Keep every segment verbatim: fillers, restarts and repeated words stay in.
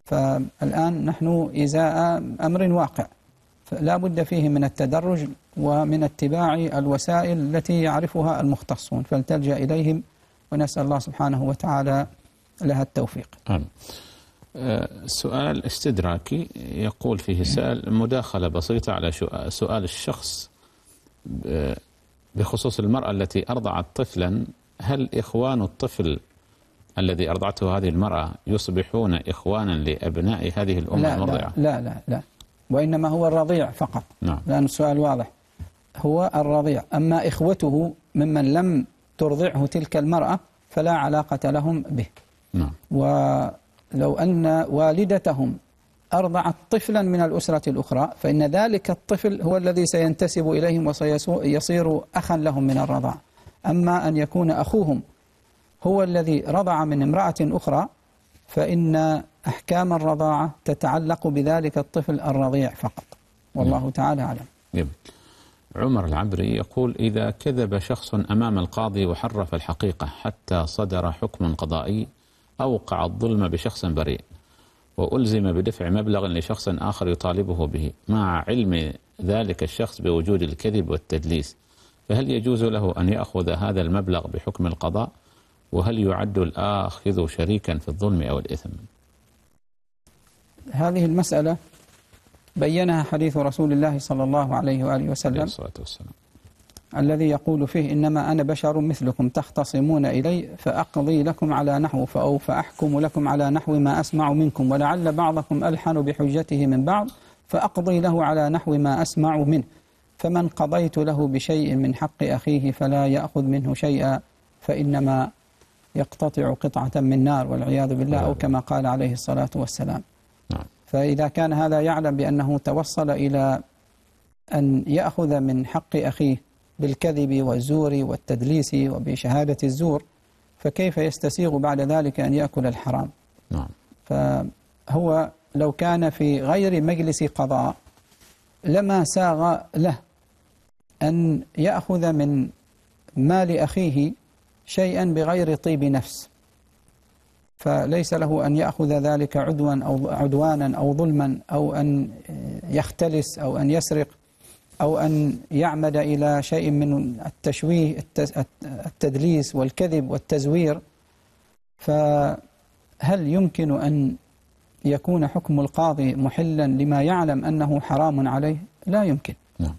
فالآن نحن إزاء أمر واقع، فلا بد فيه من التدرج ومن اتباع الوسائل التي يعرفها المختصون، فلتلجأ إليهم، ونسأل الله سبحانه وتعالى لها التوفيق. آمين. سؤال استدراكي يقول فيه سائل مداخلة بسيطة على سؤال الشخص بخصوص المرأة التي أرضعت طفلا، هل إخوان الطفل الذي أرضعته هذه المرأة يصبحون إخوانا لأبناء هذه الأم لا المرضعة؟ لا لا لا، وإنما هو الرضيع فقط. نعم. لأن السؤال واضح، هو الرضيع، أما إخوته ممن لم ترضعه تلك المرأة فلا علاقة لهم به. نعم. ولو أن والدتهم أرضعت طفلا من الأسرة الأخرى فإن ذلك الطفل هو الذي سينتسب إليهم وسيصير أخا لهم من الرضاعة. أما أن يكون أخوهم هو الذي رضع من امرأة أخرى فإن أحكام الرضاعة تتعلق بذلك الطفل الرضيع فقط، والله تعالى أعلم. يب. عمر العبري يقول إذا كذب شخص أمام القاضي وحرف الحقيقة حتى صدر حكم قضائي أوقع الظلم بشخص بريء وألزم بدفع مبلغ لشخص آخر يطالبه به مع علم ذلك الشخص بوجود الكذب والتدليس، فهل يجوز له أن يأخذ هذا المبلغ بحكم القضاء؟ وهل يعد الآخذ شريكا في الظلم أو الإثم؟ هذه المسألة بينها حديث رسول الله صلى الله عليه وآله وسلم الصلاة والسلام الذي يقول فيه إنما أنا بشر مثلكم تختصمون إلي فأقضي لكم على نحو أو فأحكم لكم على نحو ما أسمع منكم ولعل بعضكم ألحن بحجته من بعض فأقضي له على نحو ما أسمع منه، فمن قضيت له بشيء من حق أخيه فلا يأخذ منه شيئا فإنما يقتطع قطعة من نار والعياذ بالله، أو كما قال عليه الصلاة والسلام. فإذا كان هذا يعلم بأنه توصل إلى أن يأخذ من حق أخيه بالكذب والزور والتدليس وبشهادة الزور، فكيف يستسيغ بعد ذلك أن يأكل الحرام؟ نعم. فهو لو كان في غير مجلس قضاء لما ساغ له أن يأخذ من مال أخيه شيئا بغير طيب نفس، فليس له أن يأخذ ذلك عدوا أو عدوانا أو ظلما أو أن يختلس أو أن يسرق أو أن يعمد إلى شيء من التشويه التدليس والكذب والتزوير. فهل يمكن أن يكون حكم القاضي محلا لما يعلم أنه حرام عليه؟ لا يمكن. نعم.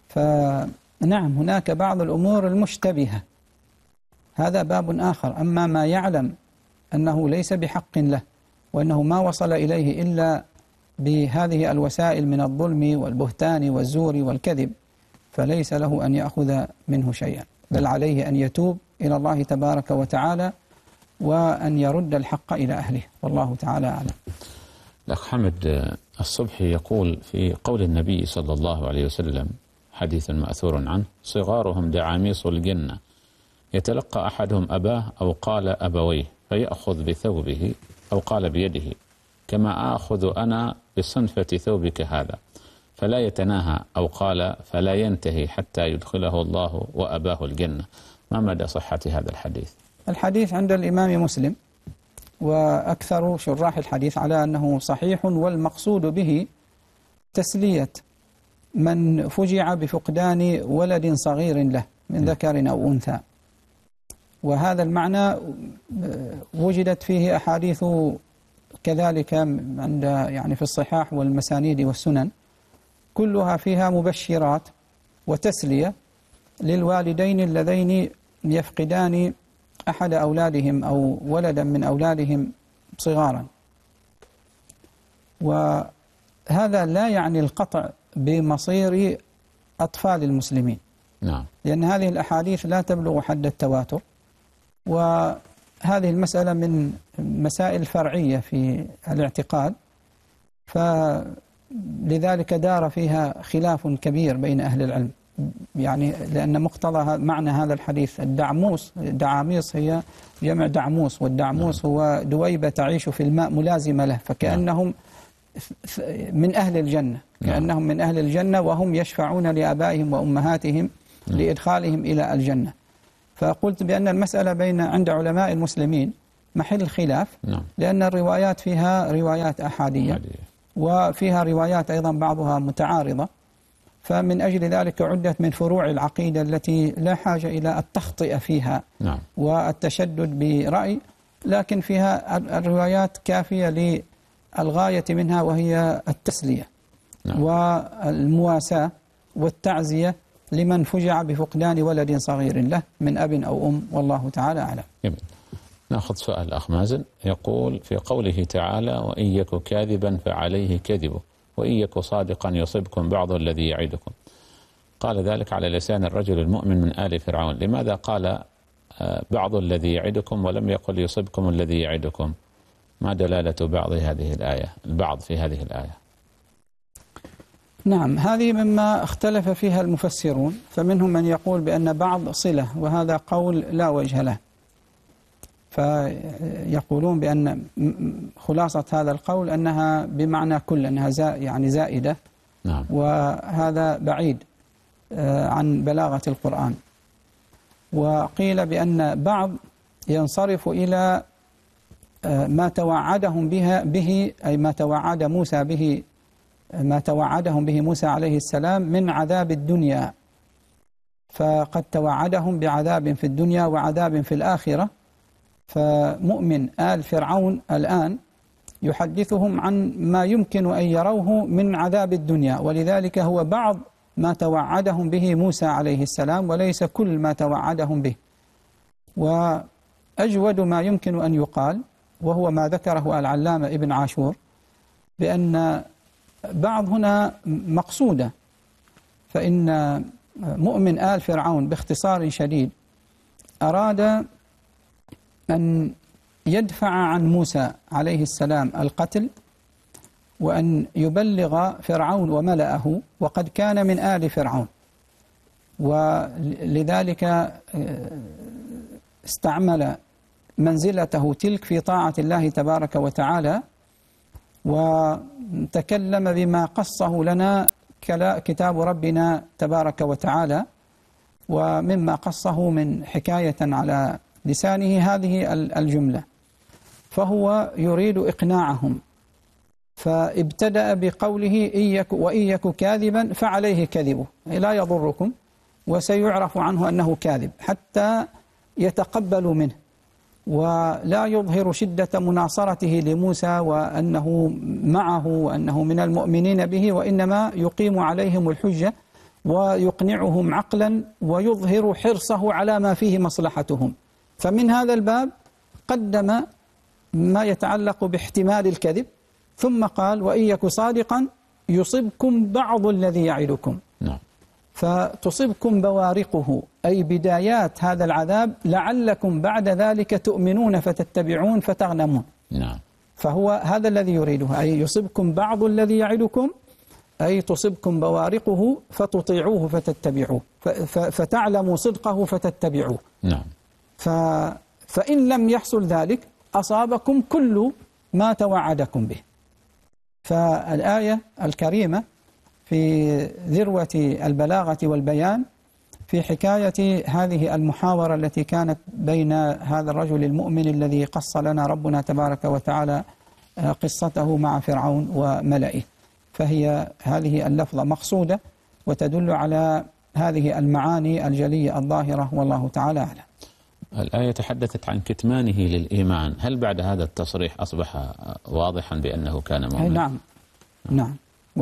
فنعم هناك بعض الأمور المشتبهة، هذا باب آخر. أما ما يعلم أنه ليس بحق له وأنه ما وصل إليه إلا بهذه الوسائل من الظلم والبهتان والزور والكذب فليس له أن يأخذ منه شيئا، بل عليه أن يتوب إلى الله تبارك وتعالى وأن يرد الحق إلى أهله، والله تعالى أعلم. الأخ حمد الصبحي يقول في قول النبي صلى الله عليه وسلم حديث مأثور عنه صغارهم دعاميص الجنة يتلقى أحدهم أباه أو قال أبويه فيأخذ بثوبه أو قال بيده كما آخذ أنا بصنفة ثوبك هذا، فلا يتناهى أو قال فلا ينتهي حتى يدخله الله وأباه الجنة. ما مدى صحة هذا الحديث؟ الحديث عند الإمام مسلم وأكثر شراح الحديث على أنه صحيح، والمقصود به تسلية من فجع بفقدان ولد صغير له من ذكر أو أنثى، وهذا المعنى وجدت فيه أحاديث كذلك عند يعني في الصحاح والمسانيد والسنن كلها فيها مبشرات وتسلية للوالدين اللذين يفقدان أحد أولادهم أو ولدا من أولادهم صغارا. وهذا لا يعني القطع بمصير أطفال المسلمين. نعم. لأن هذه الأحاديث لا تبلغ حد التواتر، وهذه المسألة من مسائل فرعية في الاعتقاد، فلذلك دار فيها خلاف كبير بين أهل العلم، يعني لأن مقتضى معنى هذا الحديث الدعموس، دعاميص هي جمع دعموس، والدعموس هو دويبة تعيش في الماء ملازمة له، فكأنهم من أهل الجنة، كأنهم من أهل الجنة وهم يشفعون لآبائهم وأمهاتهم لإدخالهم إلى الجنة. فقلت بأن المسألة بين عند علماء المسلمين محل خلاف، نعم. لأن الروايات فيها روايات أحادية أحادية. وفيها روايات أيضا بعضها متعارضة، فمن أجل ذلك عدت من فروع العقيدة التي لا حاجة إلى التخطئة فيها نعم. والتشدد برأي، لكن فيها الروايات كافية للغاية منها، وهي التسلية نعم. والمواساة والتعزية لمن فجع بفقدان ولد صغير له من أب أو أم، والله تعالى أعلم. جميل. نأخذ سؤال الأخ مازن، يقول في قوله تعالى: وإن يك كاذبا فعليه كذبه وإن يك صادقا يصبكم بعض الذي يعدكم، قال ذلك على لسان الرجل المؤمن من آل فرعون، لماذا قال بعض الذي يعدكم ولم يقل يصبكم الذي يعدكم؟ ما دلالة بعض هذه الآية البعض في هذه الآية؟ نعم، هذه مما اختلف فيها المفسرون، فمنهم من يقول بأن بعض صلة، وهذا قول لا وجه له، فيقولون بأن خلاصة هذا القول أنها بمعنى كل، أنها زا يعني زائدة. نعم. وهذا بعيد عن بلاغة القرآن. وقيل بأن بعض ينصرف إلى ما توعدهم بها به، أي ما توعد موسى به ما توعدهم به موسى عليه السلام من عذاب الدنيا، فقد توعدهم بعذاب في الدنيا وعذاب في الآخرة، فمؤمن آل فرعون الآن يحدثهم عن ما يمكن أن يروه من عذاب الدنيا، ولذلك هو بعض ما توعدهم به موسى عليه السلام وليس كل ما توعدهم به. وأجود ما يمكن أن يقال، وهو ما ذكره العلامة ابن عاشور، بأن بعض هنا مقصودة، فإن مؤمن آل فرعون باختصار شديد أراد أن يدفع عن موسى عليه السلام القتل، وأن يبلغ فرعون وملأه، وقد كان من آل فرعون، ولذلك استعمل منزلته تلك في طاعة الله تبارك وتعالى، وتكلم بما قصه لنا كتاب ربنا تبارك وتعالى، ومما قصه من حكاية على لسانه هذه الجملة، فهو يريد إقناعهم، فابتدأ بقوله وإن يك كاذبا فعليه كذبه، لا يضركم وسيعرف عنه أنه كاذب، حتى يتقبلوا منه، ولا يظهر شدة مناصرته لموسى وأنه معه وأنه من المؤمنين به، وإنما يقيم عليهم الحجة ويقنعهم عقلا ويظهر حرصه على ما فيه مصلحتهم. فمن هذا الباب قدم ما يتعلق باحتمال الكذب، ثم قال وإن يك صادقا يصبكم بعض الذي يعدكم. نعم. فتصبكم بوارقه، أي بدايات هذا العذاب، لعلكم بعد ذلك تؤمنون فتتبعون فتغنمون. نعم. فهو هذا الذي يريده، أي يصبكم بعض الذي يعدكم، أي تصبكم بوارقه فتطيعوه فتتبعوه، فتعلموا صدقه فتتبعوه. نعم. فإن لم يحصل ذلك أصابكم كل ما توعدكم به. فالآية الكريمة في ذروة البلاغة والبيان في حكاية هذه المحاورة التي كانت بين هذا الرجل المؤمن الذي قص لنا ربنا تبارك وتعالى قصته مع فرعون وملئه، فهي هذه اللفظة مقصودة وتدل على هذه المعاني الجلية الظاهرة، والله تعالى أعلم. الآية تحدثت عن كتمانه للإيمان، هل بعد هذا التصريح أصبح واضحا بأنه كان مؤمنا؟ نعم نعم.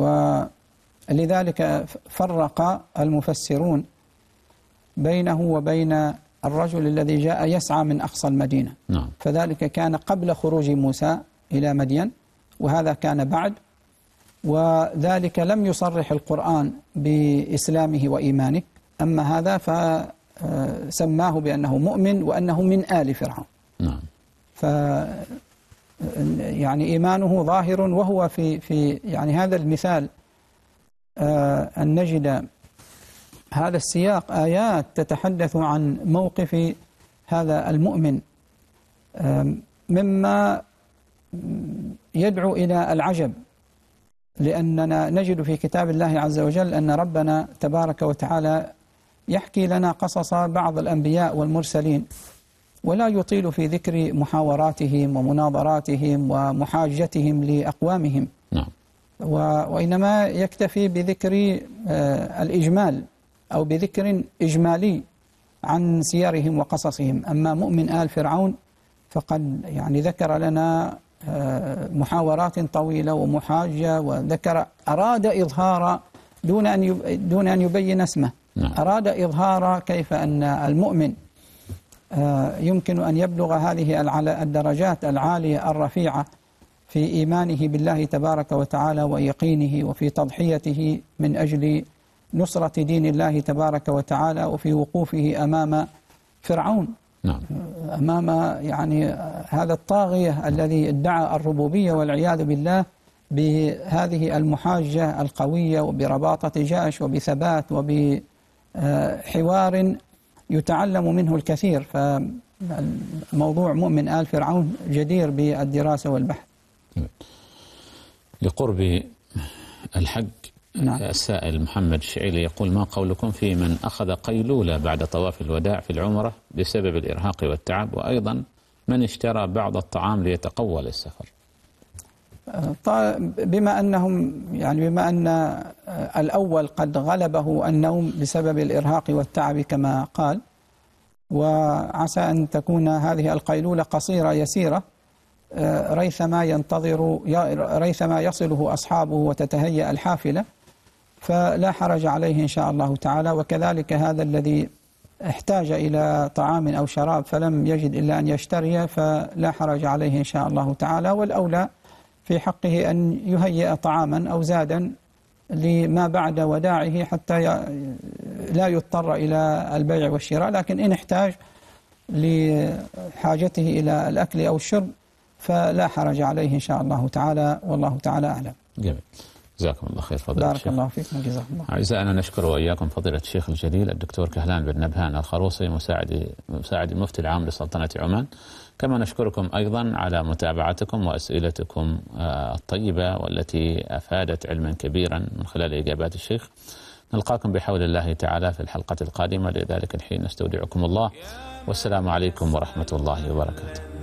ولذلك فرق المفسرون بينه وبين الرجل الذي جاء يسعى من أقصى المدينة. نعم. فذلك كان قبل خروج موسى إلى مدين، وهذا كان بعد، وذلك لم يصرح القرآن بإسلامه وإيمانه، أما هذا فسماه بأنه مؤمن وأنه من آل فرعون. نعم. ف يعني إيمانه ظاهر، وهو في في يعني هذا المثال أن نجد هذا السياق آيات تتحدث عن موقف هذا المؤمن مما يدعو إلى العجب، لأننا نجد في كتاب الله عز وجل أن ربنا تبارك وتعالى يحكي لنا قصص بعض الأنبياء والمرسلين ولا يطيل في ذكر محاوراتهم ومناظراتهم ومحاجتهم لأقوامهم. نعم. وإنما يكتفي بذكر الإجمال أو بذكر إجمالي عن سيرهم وقصصهم. أما مؤمن آل فرعون فقد يعني ذكر لنا محاورات طويلة ومحاجة، وذكر أراد إظهار دون أن دون أن يبين اسمه. نعم. أراد إظهار كيف أن المؤمن يمكن أن يبلغ هذه الدرجات العالية الرفيعة في إيمانه بالله تبارك وتعالى ويقينه، وفي تضحيته من أجل نصرة دين الله تبارك وتعالى، وفي وقوفه أمام فرعون. نعم. أمام يعني هذا الطاغية الذي ادعى الربوبية والعياذ بالله، بهذه المحاجة القوية وبرباطة جأش وبثبات وبحوار يتعلم منه الكثير. فموضوع مؤمن آل فرعون جدير بالدراسة والبحث. لقرب الحج. نعم. السائل محمد الشعيلي يقول: ما قولكم في من أخذ قيلولة بعد طواف الوداع في العمرة بسبب الإرهاق والتعب، وأيضا من اشترى بعض الطعام ليتقوى للسفر؟ بما أنهم يعني بما أن الأول قد غلبه النوم بسبب الإرهاق والتعب كما قال، وعسى أن تكون هذه القيلولة قصيرة يسيرة ريثما ينتظر ريثما يصله أصحابه وتتهيأ الحافلة، فلا حرج عليه إن شاء الله تعالى. وكذلك هذا الذي احتاج إلى طعام أو شراب فلم يجد إلا أن يشتري، فلا حرج عليه إن شاء الله تعالى. والأولى في حقه أن يهيئ طعاما أو زادا لما بعد وداعه حتى لا يضطر إلى البيع والشراء، لكن إن احتاج لحاجته إلى الأكل أو الشرب فلا حرج عليه إن شاء الله تعالى، والله تعالى أعلم. جميل. جزاكم الله خير فضيلة بارك الشيخ. الله فيكم وجزاكم الله. أعزائنا نشكر وإياكم فضيلة الشيخ الجليل الدكتور كهلان بن نبهان الخروصي مساعد مساعد المفتي العام لسلطنة عمان. كما نشكركم أيضا على متابعتكم وأسئلتكم الطيبة والتي أفادت علما كبيرا من خلال إجابات الشيخ. نلقاكم بحول الله تعالى في الحلقة القادمة، لذلك الحين نستودعكم الله، والسلام عليكم ورحمة الله وبركاته.